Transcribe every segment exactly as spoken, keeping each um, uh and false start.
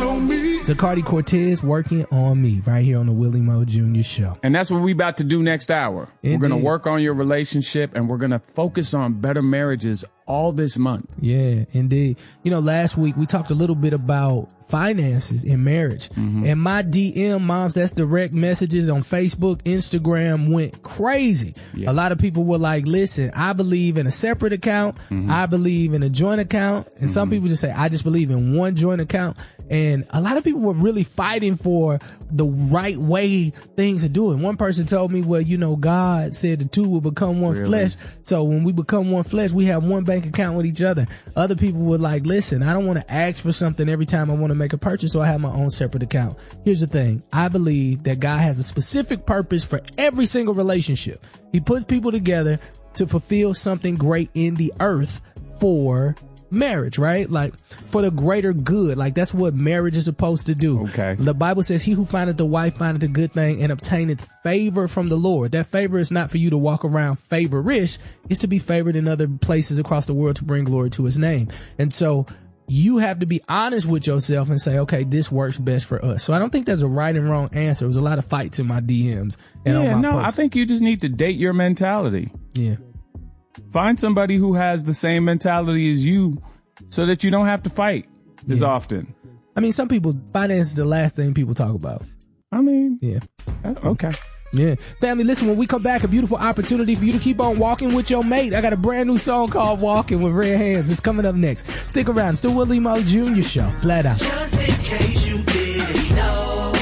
on me. Zacardi Cortez, Working on Me, right here on the Willie Moe Junior Show. And that's what we about to do next hour. Indeed. We're going to work on your relationship, and we're going to focus on better marriages all this month. Yeah, indeed. You know, last week we talked a little bit about finances in marriage. Mm-hmm. And my D M, Moms That's Direct messages on Facebook, Instagram went crazy. Yeah. A lot of people were like, listen, I believe in a separate account. Mm-hmm. I believe in a joint account. And mm-hmm. some people just say, I just believe in one joint account. And a lot of people were really fighting for the right way things are doing. One person told me, well, you know, God said the two will become one really? flesh. So when we become one flesh, we have one bank account with each other. Other people were like, listen, I don't want to ask for something every time I want to make a purchase, so I have my own separate account. Here's the thing. I believe that God has a specific purpose for every single relationship. He puts people together to fulfill something great in the earth for marriage, right? Like for the greater good. Like that's what marriage is supposed to do. Okay. The Bible says he who findeth the wife findeth a good thing and obtaineth favor from the Lord. That favor is not for you to walk around favor-ish. It's to be favored in other places across the world to bring glory to his name. And so you have to be honest with yourself and say, okay, this works best for us. So I don't think there's a right and wrong answer. There was a lot of fights in my D Ms. And yeah, on my no, posts. I think you just need to date your mentality. Yeah. Find somebody who has the same mentality as you so that you don't have to fight as yeah. often. I mean, some people, finance is the last thing people talk about. I mean, yeah. Okay. Yeah. Family, listen, when we come back, a beautiful opportunity for you to keep on walking with your mate. I got a brand new song called Walking with Red Hands. It's coming up next. Stick around. It's the Willie Moe Junior Show. Flat out. Just in case you didn't know,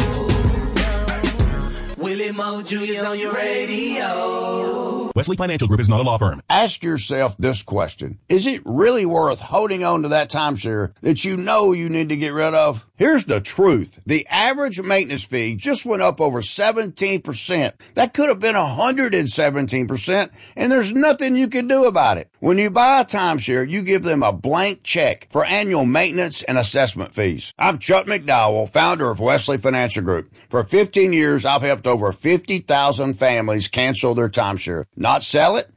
Willie Moe Junior's on your radio. Wesley Financial Group is not a law firm. Ask yourself this question. Is it really worth holding on to that timeshare that you know you need to get rid of? Here's the truth. The average maintenance fee just went up over seventeen percent. That could have been one hundred seventeen percent, and there's nothing you can do about it. When you buy a timeshare, you give them a blank check for annual maintenance and assessment fees. I'm Chuck McDowell, founder of Wesley Financial Group. For fifteen years, I've helped over fifty thousand families cancel their timeshare. Not sell it,